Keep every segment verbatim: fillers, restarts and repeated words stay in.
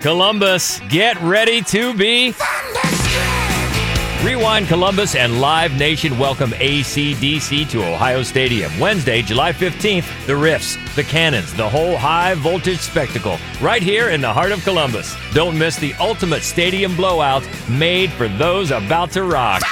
Columbus, get ready to be Rewind Columbus and Live Nation welcome A C D C to Ohio Stadium. Wednesday, July fifteenth, the Riffs, the Cannons, the whole high-voltage spectacle right here in the heart of Columbus. Don't miss the ultimate stadium blowout made for those about to rock.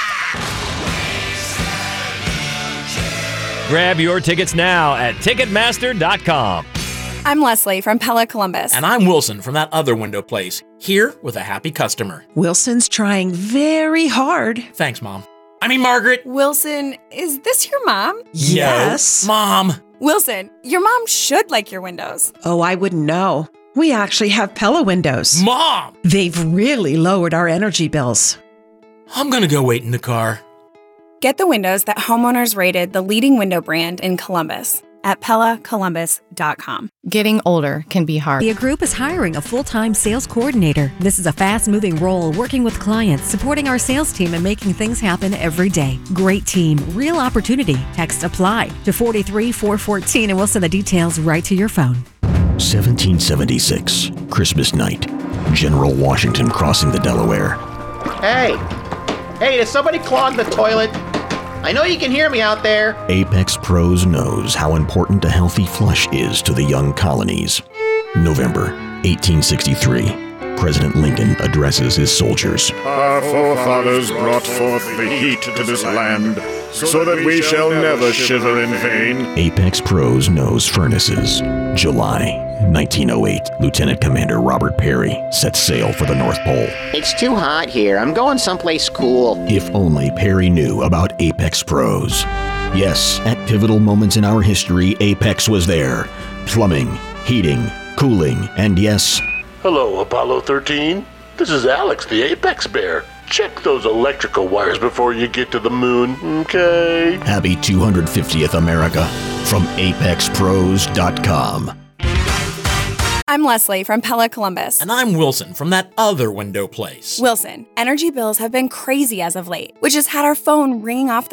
Grab your tickets now at Ticketmaster dot com. I'm Leslie from Pella Columbus. And I'm Wilson from that other window place, here with a happy customer. Wilson's trying very hard. Thanks, Mom. I mean, Margaret. Wilson, is this your mom? Yes. Yo, Mom. Wilson, your mom should like your windows. Oh, I wouldn't know. We actually have Pella windows. Mom! They've really lowered our energy bills. I'm gonna go wait in the car. Get the windows that homeowners rated the leading window brand in Columbus at Pella Columbus dot com. Getting older can be hard. The Group is hiring a full-time sales coordinator. This is a fast-moving role, working with clients, supporting our sales team, and making things happen every day. Great team, real opportunity. Text APPLY to four three four one four and we'll send the details right to your phone. seventeen seventy-six, Christmas night. General Washington crossing the Delaware. Hey! Hey, did somebody clog the toilet? I know you can hear me out there. Apex Pros knows how important a healthy flush is to the young colonies. November eighteen sixty-three. President Lincoln addresses his soldiers. Our forefathers brought forth the heat to this land, so that we shall never shiver in vain. Apex Pros knows furnaces. July nineteen oh eight. Lieutenant Commander Robert Peary sets sail for the North Pole. It's too hot here. I'm going someplace cool. If only Peary knew about Apex Pros. Yes, at pivotal moments in our history, Apex was there. Plumbing, heating, cooling, and yes... Hello, Apollo thirteen. This is Alex, the Apex Bear. Check those electrical wires before you get to the moon, okay? Happy two hundred fiftieth America from Apex Pros dot com. I'm Leslie from Pella Columbus. And I'm Wilson from that other window place. Wilson, energy bills have been crazy as of late, which has had our phone ringing off the